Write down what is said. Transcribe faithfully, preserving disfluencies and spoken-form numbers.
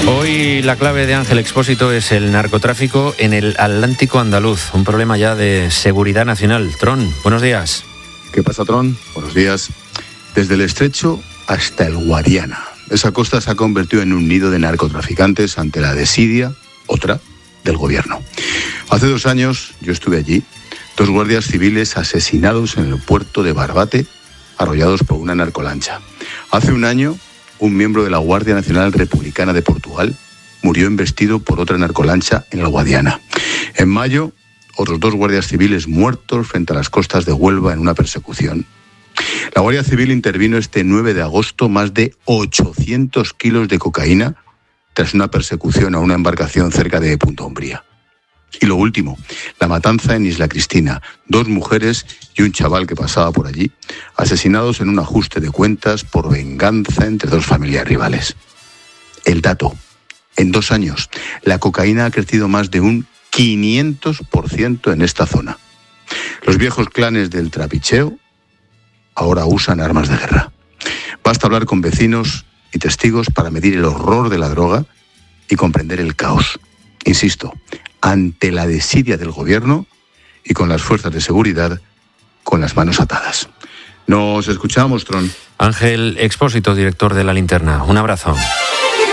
Hoy la clave de Ángel Expósito es el narcotráfico en el Atlántico andaluz, un problema ya de seguridad nacional. Tron, buenos días. ¿Qué pasa, Tron? Buenos días. Desde el Estrecho hasta el Guadiana, esa costa se ha convertido en un nido de narcotraficantes ante la desidia, otra, del gobierno. Hace dos años yo estuve allí, dos guardias civiles asesinados en el puerto de Barbate, arrollados por una narcolancha. Hace un año, un miembro de la Guardia Nacional Republicana de Portugal murió embestido por otra narcolancha en el Guadiana. En mayo, otros dos guardias civiles muertos frente a las costas de Huelva en una persecución. La Guardia Civil intervino este nueve de agosto más de ochocientos kilos de cocaína tras una persecución a una embarcación cerca de Punta Umbría. Y lo último, la matanza en Isla Cristina. Dos mujeres y un chaval que pasaba por allí, asesinados en un ajuste de cuentas por venganza entre dos familias rivales. El dato, en dos años, la cocaína ha crecido más de un quinientos por ciento en esta zona. Los viejos clanes del trapicheo ahora usan armas de guerra. Basta hablar con vecinos y testigos para medir el horror de la droga y comprender el caos. Insisto, ante la desidia del gobierno y con las fuerzas de seguridad con las manos atadas. Nos escuchamos, Tron. Ángel Expósito, director de La Linterna. Un abrazo.